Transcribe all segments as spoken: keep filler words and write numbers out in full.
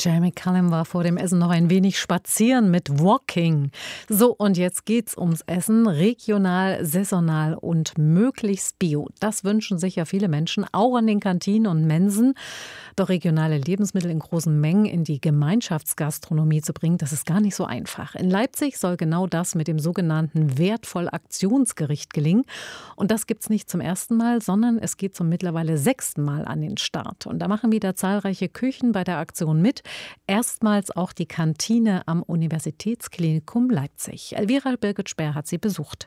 Jeremy Cullum war vor dem Essen noch ein wenig spazieren mit Walking. So, und jetzt geht's ums Essen. Regional, saisonal und möglichst bio. Das wünschen sich ja viele Menschen, auch an den Kantinen und Mensen. Doch regionale Lebensmittel in großen Mengen in die Gemeinschaftsgastronomie zu bringen, das ist gar nicht so einfach. In Leipzig soll genau das mit dem sogenannten Wertvoll-Aktionsgericht gelingen. Und das gibt's nicht zum ersten Mal, sondern es geht zum mittlerweile sechsten Mal an den Start. Und da machen wieder zahlreiche Küchen bei der Aktion mit. Erstmals auch die Kantine am Universitätsklinikum Leipzig. Elvira Birgit-Sperr hat sie besucht.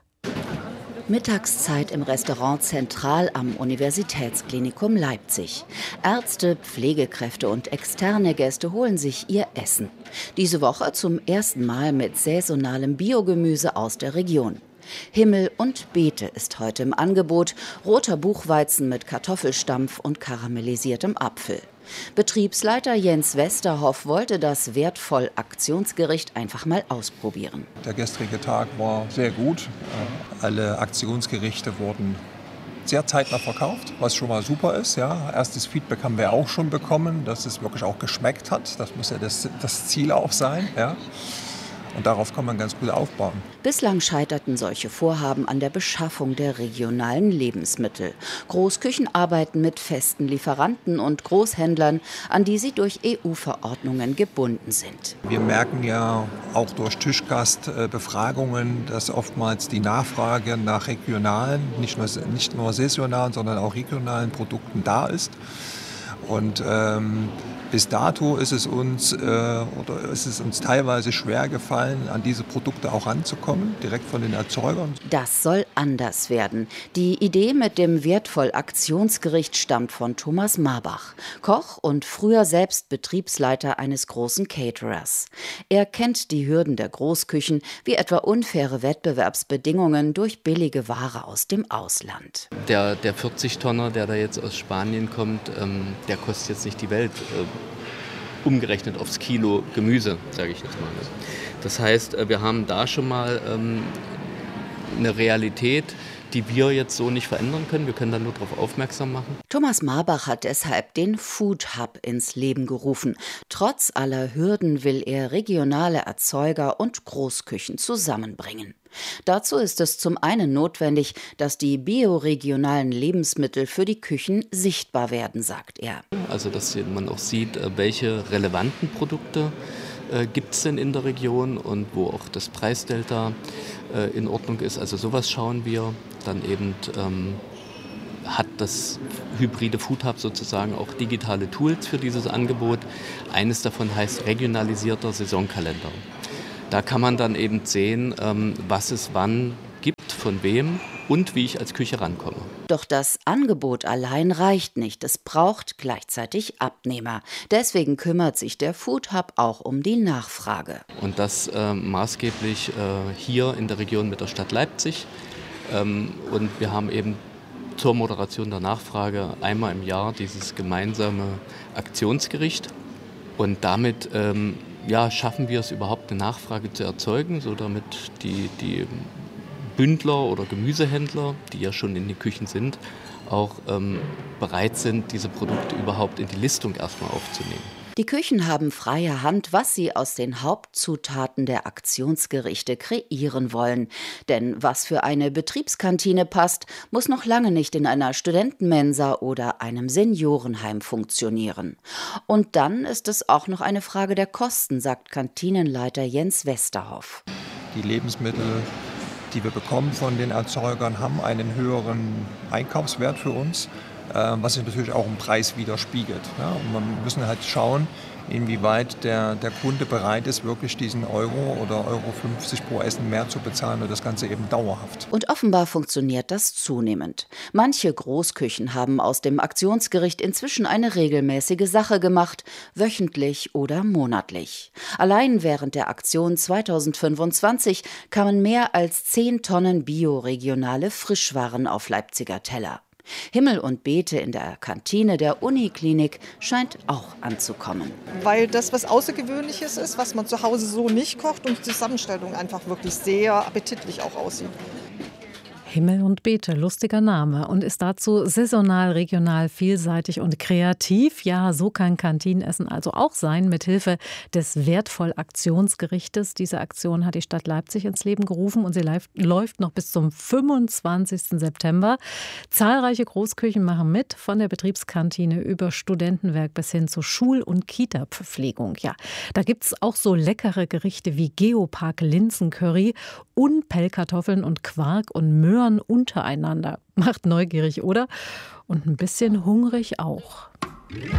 Mittagszeit im Restaurant Zentral am Universitätsklinikum Leipzig. Ärzte, Pflegekräfte und externe Gäste holen sich ihr Essen. Diese Woche zum ersten Mal mit saisonalem Biogemüse aus der Region. Himmel und Beete ist heute im Angebot. Roter Buchweizen mit Kartoffelstampf und karamellisiertem Apfel. Betriebsleiter Jens Westerhoff wollte das Wertvoll-Aktionsgericht einfach mal ausprobieren. Der gestrige Tag war sehr gut. Alle Aktionsgerichte wurden sehr zeitnah verkauft, was schon mal super ist. Ja. Erstes Feedback haben wir auch schon bekommen, dass es wirklich auch geschmeckt hat. Das muss ja das, das Ziel auch sein. Ja. Und darauf kann man ganz gut aufbauen. Bislang scheiterten solche Vorhaben an der Beschaffung der regionalen Lebensmittel. Großküchen arbeiten mit festen Lieferanten und Großhändlern, an die sie durch E U-Verordnungen gebunden sind. Wir merken ja auch durch Tischgastbefragungen, dass oftmals die Nachfrage nach regionalen, nicht nur, nicht nur saisonalen, sondern auch regionalen Produkten da ist. Und ähm, bis dato ist es uns äh, oder ist es uns teilweise schwer gefallen, an diese Produkte auch ranzukommen, direkt von den Erzeugern. Das soll anders werden. Die Idee mit dem Wertvoll-Aktionsgericht stammt von Thomas Marbach, Koch und früher selbst Betriebsleiter eines großen Caterers. Er kennt die Hürden der Großküchen, wie etwa unfaire Wettbewerbsbedingungen durch billige Ware aus dem Ausland. Der, der vierzig-Tonner, der da jetzt aus Spanien kommt, ähm, der kostet jetzt nicht die Welt. Äh, umgerechnet aufs Kilo Gemüse, sage ich jetzt mal. Das heißt, wir haben da schon mal ähm, eine Realität, die wir jetzt so nicht verändern können. Wir können da nur darauf aufmerksam machen. Thomas Marbach hat deshalb den Food Hub ins Leben gerufen. Trotz aller Hürden will er regionale Erzeuger und Großküchen zusammenbringen. Dazu ist es zum einen notwendig, dass die bioregionalen Lebensmittel für die Küchen sichtbar werden, sagt er. Also dass man auch sieht, welche relevanten Produkte äh, gibt es denn in der Region und wo auch das Preisdelta äh, in Ordnung ist. Also sowas schauen wir. Dann eben ähm, hat das hybride Food Hub sozusagen auch digitale Tools für dieses Angebot. Eines davon heißt regionalisierter Saisonkalender. Da kann man dann eben sehen, was es wann gibt, von wem und wie ich als Küche rankomme. Doch das Angebot allein reicht nicht. Es braucht gleichzeitig Abnehmer. Deswegen kümmert sich der Food Hub auch um die Nachfrage. Und das äh, maßgeblich äh, hier in der Region mit der Stadt Leipzig. Ähm, und wir haben eben zur Moderation der Nachfrage einmal im Jahr dieses gemeinsame Aktionsgericht. Und damit ähm, ja, schaffen wir es überhaupt, eine Nachfrage zu erzeugen, so damit die, die Bündler oder Gemüsehändler, die ja schon in den Küchen sind, auch ähm, bereit sind, diese Produkte überhaupt in die Listung erstmal aufzunehmen. Die Küchen haben freie Hand, was sie aus den Hauptzutaten der Aktionsgerichte kreieren wollen. Denn was für eine Betriebskantine passt, muss noch lange nicht in einer Studentenmensa oder einem Seniorenheim funktionieren. Und dann ist es auch noch eine Frage der Kosten, sagt Kantinenleiter Jens Westerhoff. Die Lebensmittel, die wir bekommen von den Erzeugern, haben einen höheren Einkaufswert für uns, was sich natürlich auch im Preis widerspiegelt. Ja, und wir müssen halt schauen, inwieweit der, der Kunde bereit ist, wirklich diesen Euro oder Euro fünfzig pro Essen mehr zu bezahlen und das Ganze eben dauerhaft. Und offenbar funktioniert das zunehmend. Manche Großküchen haben aus dem Aktionsgericht inzwischen eine regelmäßige Sache gemacht, wöchentlich oder monatlich. Allein während der Aktion zweitausendfünfundzwanzig kamen mehr als zehn Tonnen bioregionale Frischwaren auf Leipziger Teller. Himmel und Beete in der Kantine der Uniklinik scheint auch anzukommen. Weil das was Außergewöhnliches ist, was man zu Hause so nicht kocht und die Zusammenstellung einfach wirklich sehr appetitlich auch aussieht. Himmel und Beete, lustiger Name und ist dazu saisonal, regional, vielseitig und kreativ. Ja, so kann Kantinenessen also auch sein, mit Hilfe des Wertvoll-Aktionsgerichtes. Diese Aktion hat die Stadt Leipzig ins Leben gerufen und sie läuft noch bis zum fünfundzwanzigsten September. Zahlreiche Großküchen machen mit, von der Betriebskantine über Studentenwerk bis hin zur Schul- und Kita-Verpflegung. Ja, da gibt es auch so leckere Gerichte wie Geopark-Linsencurry, Unpellkartoffeln und Quark und Möhren untereinander. Macht neugierig, oder? Und ein bisschen hungrig auch.